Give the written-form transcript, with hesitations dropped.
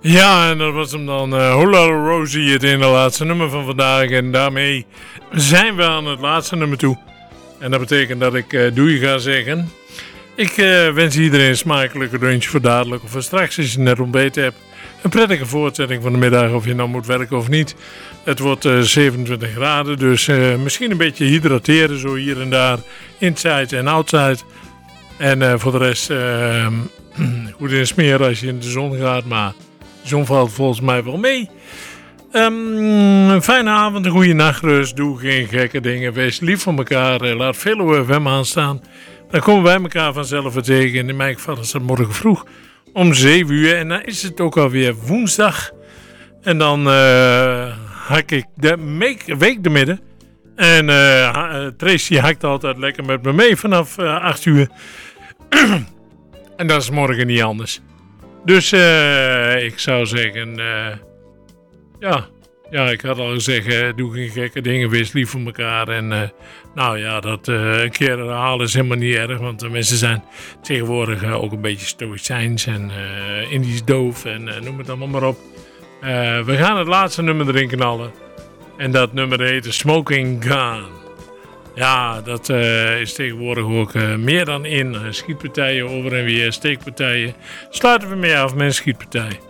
Ja, en dat was hem dan. Hola Rosie, het ene laatste nummer van vandaag. En daarmee zijn we aan het laatste nummer toe. En dat betekent dat ik doei ga zeggen. Ik wens iedereen een smakelijke lunch voor dadelijk of voor straks als je net ontbeten hebt. Een prettige voortzetting van de middag of je nou moet werken of niet. Het wordt 27 graden, dus misschien een beetje hydrateren zo hier en daar. Inside en outside. En voor de rest goed in smeren als je in de zon gaat, maar de zon valt volgens mij wel mee. Een fijne avond, een goede nachtrust. Doe geen gekke dingen. Wees lief voor elkaar. Laat veel OFM aanstaan. Dan komen wij elkaar vanzelf weer tegen. In mijn geval is dat morgen vroeg om 7 uur. En dan is het ook alweer woensdag. En dan hak ik de week de midden. En Tracy hakt altijd lekker met me mee vanaf 8 uur. En dat is morgen niet anders. Dus ik zou zeggen... Ja, ik had al gezegd, doe geen gekke dingen, wees lief voor elkaar. En nou ja, dat een keer herhalen is helemaal niet erg. Want de mensen zijn tegenwoordig ook een beetje stoïcijns en Indisch doof en noem het allemaal maar op. We gaan het laatste nummer erin knallen. En dat nummer heet Smoking Gun. Ja, dat is tegenwoordig ook meer dan in. Schietpartijen over en weer, steekpartijen. Sluiten we mee af met een schietpartij.